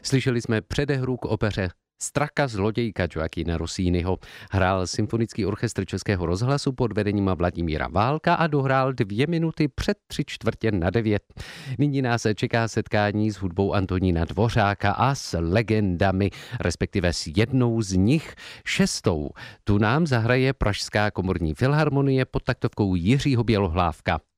Slyšeli jsme předehru k opeře Straka zlodějka Gioacchina Rossiniho. Hrál Symfonický orchestr Českého rozhlasu pod vedením Vladimíra Válka a dohrál 2 minuty před 8:45. Nyní nás čeká setkání s hudbou Antonína Dvořáka a s legendami, respektive s jednou z nich, 6. Tu nám zahraje Pražská komorní filharmonie pod taktovkou Jiřího Bělohlávka.